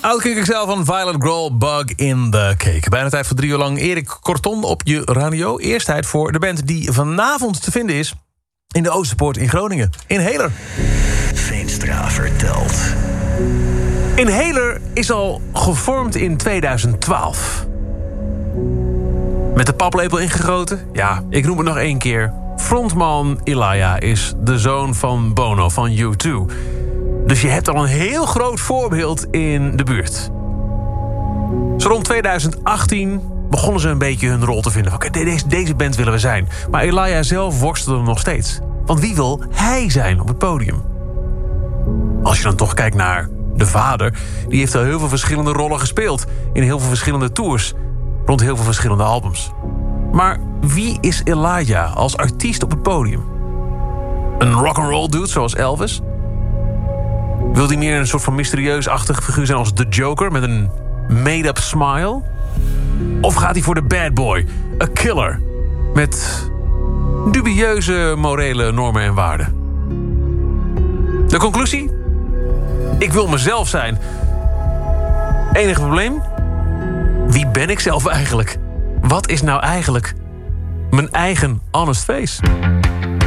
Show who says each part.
Speaker 1: Oud XL van Violet Grohl, Bug in the Cake. Bijna tijd voor 3 uur lang Erik Corton op je radio. Eerst tijd voor de band die vanavond te vinden is in de Oosterpoort in Groningen. Inhaler.
Speaker 2: Veenstra vertelt.
Speaker 1: Inhaler is al gevormd in 2012. Met de paplepel ingegoten? Ja, ik noem het nog 1 keer. Frontman Elijah is de zoon van Bono van U2. Dus je hebt al een heel groot voorbeeld in de buurt. Zo rond 2018 begonnen ze een beetje hun rol te vinden. Oké, deze band willen we zijn. Maar Elijah zelf worstelde nog steeds. Want wie wil hij zijn op het podium? Als je dan toch kijkt naar de vader, die heeft al heel veel verschillende rollen gespeeld. In heel veel verschillende tours. Rond heel veel verschillende albums. Maar wie is Elijah als artiest op het podium? Een rock'n'roll dude zoals Elvis? Wil hij meer een soort van mysterieus-achtig figuur zijn als The Joker met een made-up smile? Of gaat hij voor de bad boy, a killer, met dubieuze morele normen en waarden? De conclusie? Ik wil mezelf zijn. Enige probleem? Wie ben ik zelf eigenlijk? Wat is nou eigenlijk mijn eigen honest face?